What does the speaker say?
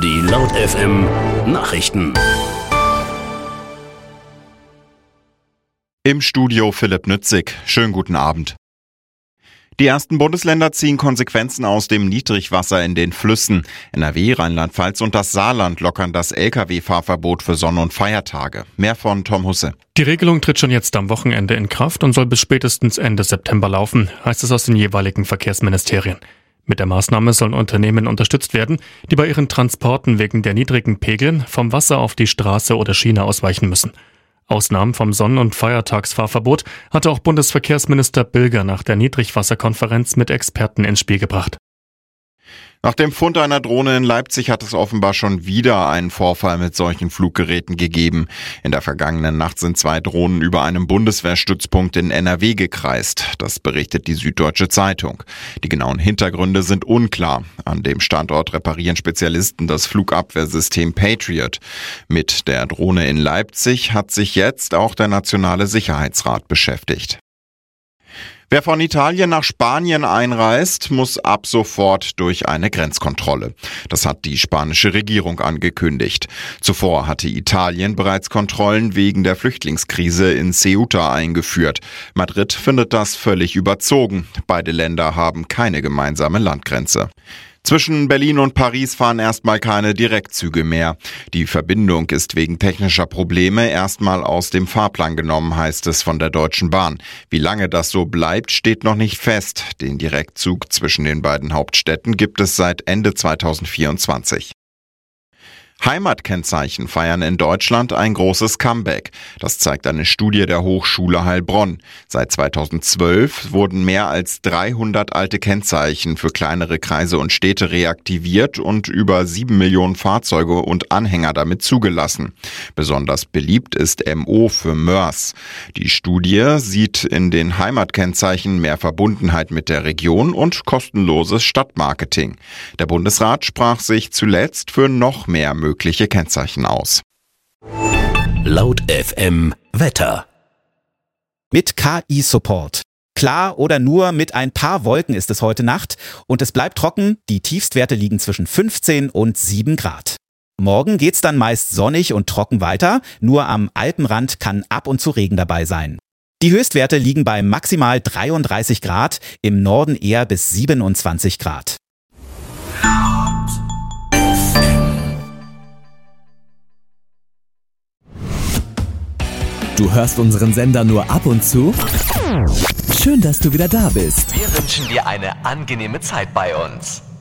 Die Laut FM Nachrichten. Im Studio Philipp Nützig. Schönen guten Abend. Die ersten Bundesländer ziehen Konsequenzen aus dem Niedrigwasser in den Flüssen. NRW, Rheinland-Pfalz und das Saarland lockern das Lkw-Fahrverbot für Sonn- und Feiertage. Mehr von Tom Husse. Die Regelung tritt schon jetzt am Wochenende in Kraft und soll bis spätestens Ende September laufen, heißt es aus den jeweiligen Verkehrsministerien. Mit der Maßnahme sollen Unternehmen unterstützt werden, die bei ihren Transporten wegen der niedrigen Pegel vom Wasser auf die Straße oder Schiene ausweichen müssen. Ausnahmen vom Sonn- und Feiertagsfahrverbot hatte auch Bundesverkehrsminister Bilger nach der Niedrigwasserkonferenz mit Experten ins Spiel gebracht. Nach dem Fund einer Drohne in Leipzig hat es offenbar schon wieder einen Vorfall mit solchen Fluggeräten gegeben. In der vergangenen Nacht sind 2 Drohnen über einem Bundeswehrstützpunkt in NRW gekreist. Das berichtet die Süddeutsche Zeitung. Die genauen Hintergründe sind unklar. An dem Standort reparieren Spezialisten das Flugabwehrsystem Patriot. Mit der Drohne in Leipzig hat sich jetzt auch der Nationale Sicherheitsrat beschäftigt. Wer von Italien nach Spanien einreist, muss ab sofort durch eine Grenzkontrolle. Das hat die spanische Regierung angekündigt. Zuvor hatte Italien bereits Kontrollen wegen der Flüchtlingskrise in Ceuta eingeführt. Madrid findet das völlig überzogen. Beide Länder haben keine gemeinsame Landgrenze. Zwischen Berlin und Paris fahren erstmal keine Direktzüge mehr. Die Verbindung ist wegen technischer Probleme erstmal aus dem Fahrplan genommen, heißt es von der Deutschen Bahn. Wie lange das so bleibt, steht noch nicht fest. Den Direktzug zwischen den beiden Hauptstädten gibt es seit Ende 2024. Heimatkennzeichen feiern in Deutschland ein großes Comeback. Das zeigt eine Studie der Hochschule Heilbronn. Seit 2012 wurden mehr als 300 alte Kennzeichen für kleinere Kreise und Städte reaktiviert und über 7 Millionen Fahrzeuge und Anhänger damit zugelassen. Besonders beliebt ist MO für Mörs. Die Studie sieht in den Heimatkennzeichen mehr Verbundenheit mit der Region und kostenloses Stadtmarketing. Der Bundesrat sprach sich zuletzt für noch mehr mögliche Kennzeichen aus. Laut FM Wetter. Mit KI-Support. Klar oder nur mit ein paar Wolken ist es heute Nacht und es bleibt trocken. Die Tiefstwerte liegen zwischen 15 und 7 Grad. Morgen geht's dann meist sonnig und trocken weiter. Nur am Alpenrand kann ab und zu Regen dabei sein. Die Höchstwerte liegen bei maximal 33 Grad, im Norden eher bis 27 Grad. Du hörst unseren Sender nur ab und zu? Schön, dass du wieder da bist. Wir wünschen dir eine angenehme Zeit bei uns.